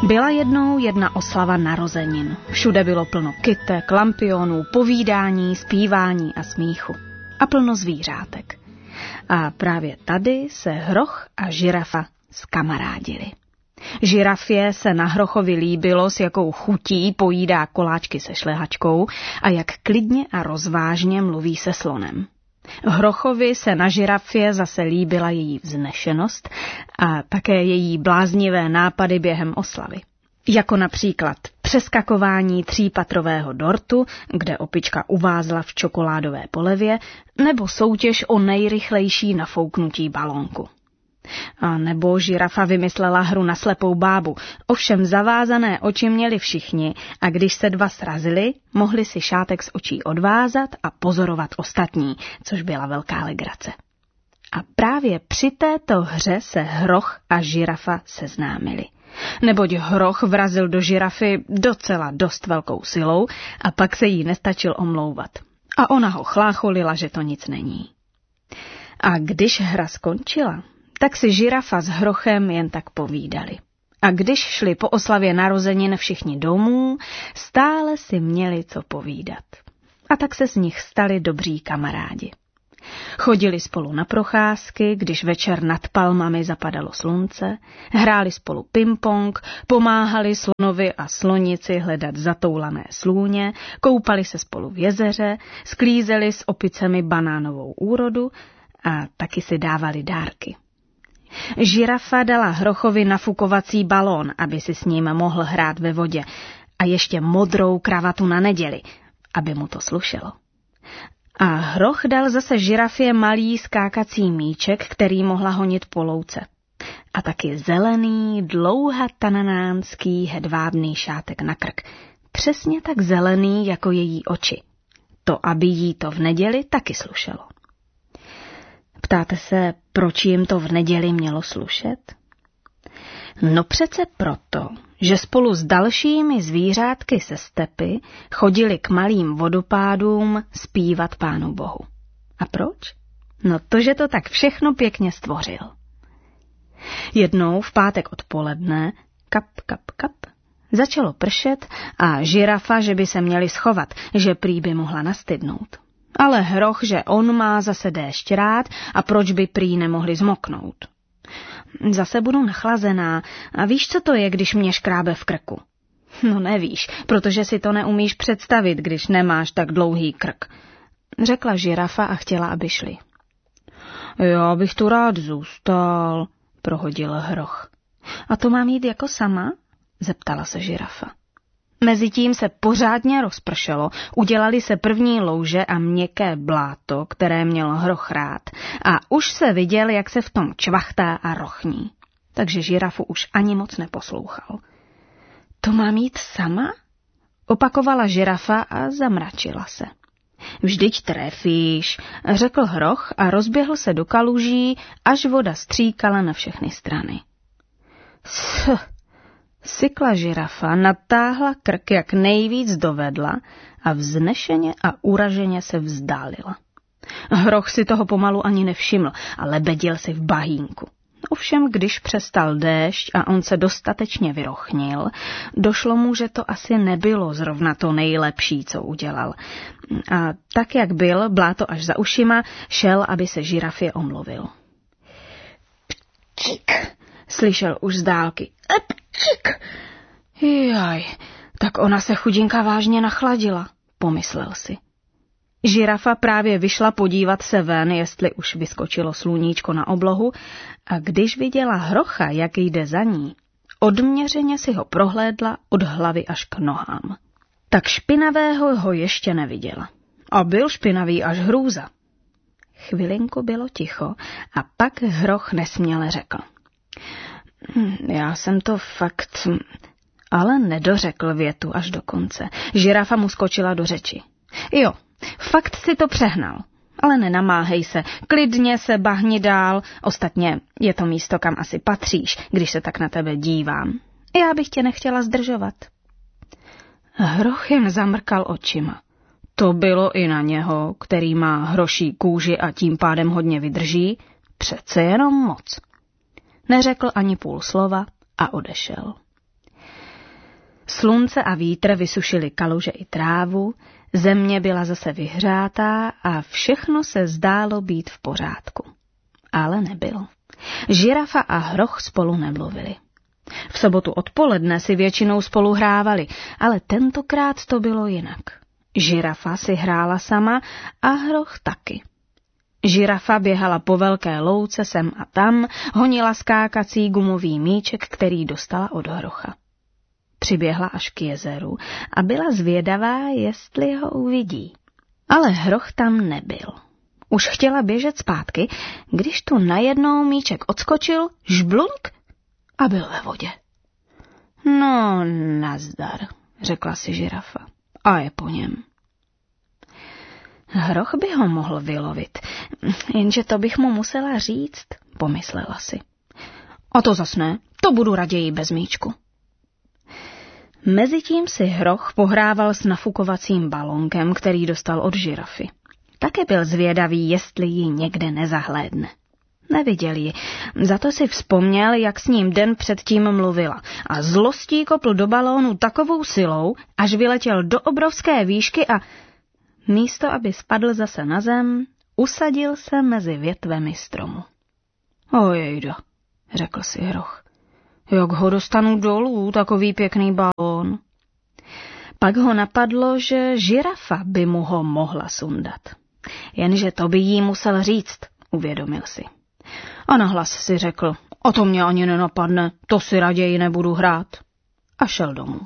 Byla jednou jedna oslava narozenin. Všude bylo plno kytek, lampionů, povídání, zpívání a smíchu. A plno zvířátek. A právě tady se hroch a žirafa zkamarádili. Žirafě se na hrochovi líbilo, s jakou chutí pojídá koláčky se šlehačkou a jak klidně a rozvážně mluví se slonem. Hrochovi se na žirafě zase líbila její vznešenost a také její bláznivé nápady během oslavy. Jako například přeskakování 3patrového dortu, kde opička uvázla v čokoládové polevě, nebo soutěž o nejrychlejší nafouknutí balónku. A nebo žirafa vymyslela hru na slepou bábu, ovšem zavázané oči měli všichni a když se dva srazili, mohli si šátek z očí odvázat a pozorovat ostatní, což byla velká legrace. A právě při této hře se hroch a žirafa seznámili. Neboť hroch vrazil do žirafy docela dost velkou silou a pak se jí nestačil omlouvat. A ona ho chlácholila, že to nic není. A když hra skončila, tak si žirafa s hrochem jen tak povídali. A když šli po oslavě narozenin všichni domů, stále si měli co povídat. A tak se z nich stali dobří kamarádi. Chodili spolu na procházky, když večer nad palmami zapadalo slunce, hráli spolu ping-pong, pomáhali slonovi a slonici hledat zatoulané slůně, koupali se spolu v jezeře, sklízeli s opicemi banánovou úrodu a taky si dávali dárky. Žirafa dala hrochovi nafukovací balón, aby si s ním mohl hrát ve vodě, a ještě modrou kravatu na neděli, aby mu to slušelo. A hroch dal zase žirafě malý skákací míček, který mohla honit po louce. A taky zelený, dlouhatananánský hedvábný šátek na krk. Přesně tak zelený jako její oči. To, aby jí to v neděli taky slušelo. Ptáte se, proč jim to v neděli mělo slušet? No přece proto, že spolu s dalšími zvířátky se stepy chodili k malým vodopádům zpívat Pánu Bohu. A proč? No to, že to tak všechno pěkně stvořil. Jednou v pátek odpoledne, kap, kap, kap, začalo pršet a žirafa, že by se měli schovat, že prý by mohla nastydnout. Ale hroch, že on má zase déšť rád a proč by prý nemohli zmoknout. Zase budu nachlazená a víš, co to je, když mě škrábe v krku? No nevíš, protože si to neumíš představit, když nemáš tak dlouhý krk, řekla žirafa a chtěla, aby šli. Já bych tu rád zůstal, prohodil hroch. A to mám jít jako sama? Zeptala se žirafa. Mezitím se pořádně rozpršelo, udělali se první louže a měkké bláto, které měl hroch rád, a už se viděl, jak se v tom čvachtá a rochní. Takže žirafu už ani moc neposlouchal. To mám jít sama? Opakovala žirafa a zamračila se. Vždyť trefíš, řekl hroch a rozběhl se do kaluží, až voda stříkala na všechny strany. Sykla žirafa, natáhla krk, jak nejvíc dovedla a vznešeně a uraženě se vzdálila. Hroch si toho pomalu ani nevšiml a lebedil si v bahínku. Ovšem, když přestal déšť a on se dostatečně vyrochnil, došlo mu, že to asi nebylo zrovna to nejlepší, co udělal. A tak, jak byl, bláto až za ušima, šel, aby se žirafě omluvil. Pčik, slyšel už z dálky. Pčik. Jaj, tak ona se chudinka vážně nachladila, pomyslel si. Žirafa právě vyšla podívat se ven, jestli už vyskočilo sluníčko na oblohu, a když viděla hrocha, jak jde za ní, odměřeně si ho prohlédla od hlavy až k nohám. Tak špinavého ho ještě neviděla. A byl špinavý až hrůza. Chvilinku bylo ticho a pak hroch nesměle řekl. Já jsem to fakt... Ale nedořekl větu až do konce. Žirafa mu skočila do řeči. Jo, fakt si to přehnal. Ale nenamáhej se, klidně se bahni dál, ostatně je to místo, kam asi patříš, když se tak na tebe dívám. Já bych tě nechtěla zdržovat. Hroch jen zamrkal očima. To bylo i na něho, který má hroší kůži a tím pádem hodně vydrží, přece jenom moc. Neřekl ani půl slova a odešel. Slunce a vítr vysušily kaluže i trávu, země byla zase vyhřátá a všechno se zdálo být v pořádku. Ale nebylo. Žirafa a hroch spolu nemluvili. V sobotu odpoledne si většinou spolu hrávali, ale tentokrát to bylo jinak. Žirafa si hrála sama a hroch taky. Žirafa běhala po velké louce sem a tam, honila skákací gumový míček, který dostala od hrocha. Přiběhla až k jezeru a byla zvědavá, jestli ho uvidí. Ale hroch tam nebyl. Už chtěla běžet zpátky, když tu najednou míček odskočil, žblunk a byl ve vodě. No, nazdar, řekla si žirafa a je po něm. Hroch by ho mohl vylovit, jenže to bych mu musela říct, pomyslela si. A to zas ne, to budu raději bez míčku. Mezitím si hroch pohrával s nafukovacím balonkem, který dostal od žirafy. Také byl zvědavý, jestli ji někde nezahlédne. Neviděl ji, za to si vzpomněl, jak s ním den předtím mluvila a zlostí kopl do balónu takovou silou, až vyletěl do obrovské výšky a místo, aby spadl zase na zem, usadil se mezi větvemi stromu. Ojejda, řekl si hroch, jak ho dostanu dolů, takový pěkný balón. Pak ho napadlo, že žirafa by mu ho mohla sundat. Jenže to by jí musel říct, uvědomil si. A nahlas si řekl, o to mě ani nenapadne, to si raději nebudu hrát. A šel domů.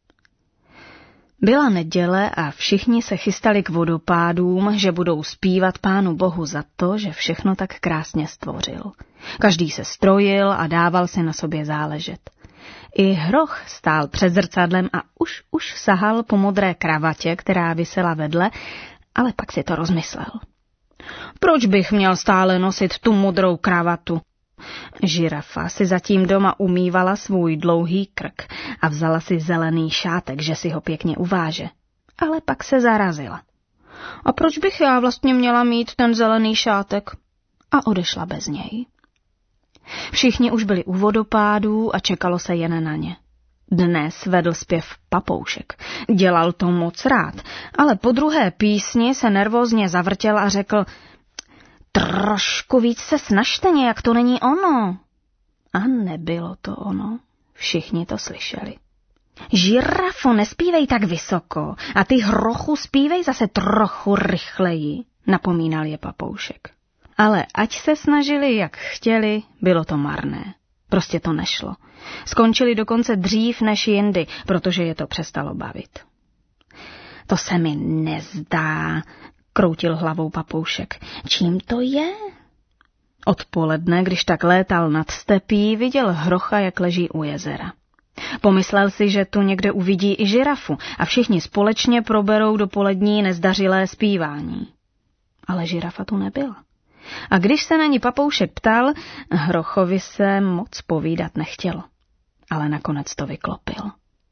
Byla neděle a všichni se chystali k vodopádům, že budou zpívat Pánu Bohu za to, že všechno tak krásně stvořil. Každý se strojil a dával si na sobě záležet. I hroch stál před zrcadlem a už sahal po modré kravatě, která visela vedle, ale pak si to rozmyslel. Proč bych měl stále nosit tu modrou kravatu? Žirafa si zatím doma umývala svůj dlouhý krk a vzala si zelený šátek, že si ho pěkně uváže. Ale pak se zarazila. A proč bych já vlastně měla mít ten zelený šátek? A odešla bez něj. Všichni už byli u vodopádů a čekalo se jen na ně. Dnes vedl zpěv Papoušek. Dělal to moc rád, ale po druhé písni se nervózně zavrtěl a řekl: Trošku víc se snažte, nějak to není ono. A nebylo to ono. Všichni to slyšeli. Žirafo, nespívej tak vysoko a ty hrochu zpívej zase trochu rychleji, napomínal je Papoušek. Ale ať se snažili, jak chtěli, bylo to marné. Prostě to nešlo. Skončili dokonce dřív než jindy, protože je to přestalo bavit. To se mi nezdá, kroutil hlavou Papoušek. Čím to je? Odpoledne, když tak létal nad stepí, viděl hrocha, jak leží u jezera. Pomyslel si, že tu někde uvidí i žirafu a všichni společně proberou dopolední nezdařilé zpívání. Ale žirafa tu nebyla. A když se na ní Papoušek ptal, hrochovi se moc povídat nechtělo. Ale nakonec to vyklopil.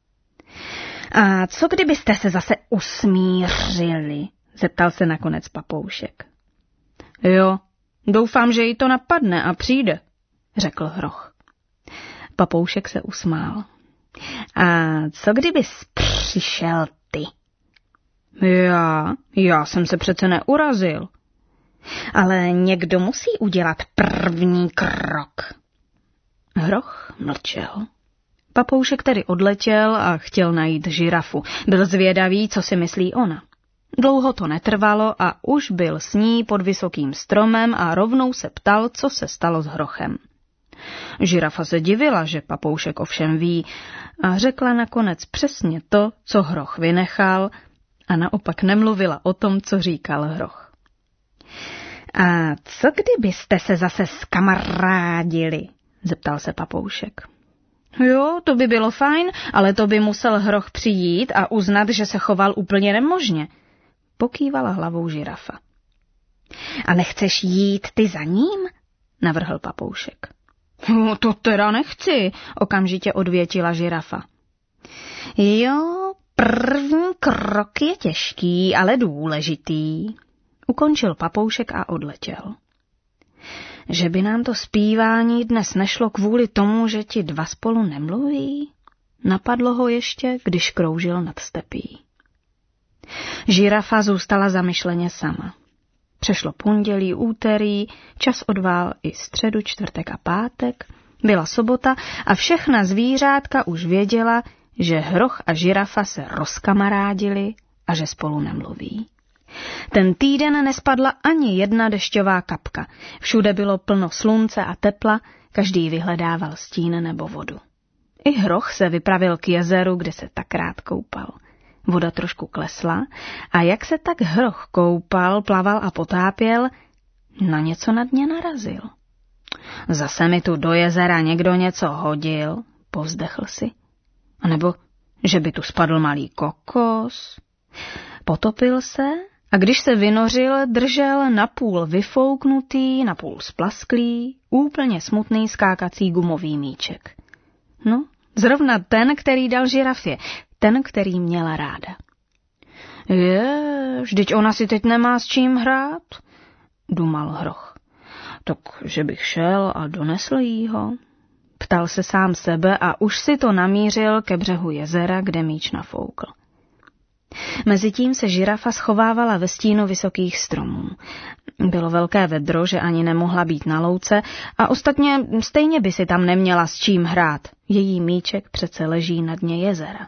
A co kdybyste se zase usmířili? Zeptal se nakonec Papoušek. Jo, doufám, že jí to napadne a přijde, řekl hroch. Papoušek se usmál. A co kdybys přišel ty? Já jsem se přece neurazil. Ale někdo musí udělat první krok. Hroch mlčel. Papoušek tedy odletěl a chtěl najít žirafu. Byl zvědavý, co si myslí ona. Dlouho to netrvalo a už byl s ní pod vysokým stromem a rovnou se ptal, co se stalo s hrochem. Žirafa se divila, že Papoušek ovšem ví, a řekla nakonec přesně to, co hroch vynechal, a naopak nemluvila o tom, co říkal hroch. A co kdybyste se zase zkamarádili? Zeptal se Papoušek. Jo, to by bylo fajn, ale to by musel hroch přijít a uznat, že se choval úplně nemožně. Pokývala hlavou žirafa. A nechceš jít ty za ním? Navrhl Papoušek. To teda nechci, okamžitě odvětila žirafa. Jo, první krok je těžký, ale důležitý. Ukončil Papoušek a odletěl. Že by nám to zpívání dnes nešlo kvůli tomu, že ti dva spolu nemluví? Napadlo ho ještě, když kroužil nad stepí. Žirafa zůstala zamyšleně sama. Přešlo pondělí, úterý, čas odvál i středu, čtvrtek a pátek. Byla sobota a všechna zvířátka už věděla, že hroch a žirafa se rozkamarádili a že spolu nemluví. Ten týden nespadla ani jedna dešťová kapka. Všude bylo plno slunce a tepla, každý vyhledával stín nebo vodu. I hroch se vypravil k jezeru, kde se tak rád koupal. Voda trošku klesla a jak se tak hroch koupal, plaval a potápěl, na něco na dně narazil. Zase mi tu do jezera někdo něco hodil, povzdechl si. A nebo, že by tu spadl malý kokos. Potopil se a když se vynořil, držel napůl vyfouknutý, napůl splasklý, úplně smutný skákací gumový míček. No, zrovna ten, který dal žirafě, ten, který měla ráda. Vždyť ona si teď nemá s čím hrát, dumal hroch. Tak, že bych šel a donesl jí ho. Ptal se sám sebe a už si to namířil ke břehu jezera, kde míč nafoukl. Mezitím se žirafa schovávala ve stínu vysokých stromů. Bylo velké vedro, že ani nemohla být na louce a ostatně stejně by si tam neměla s čím hrát. Její míček přece leží na dně jezera.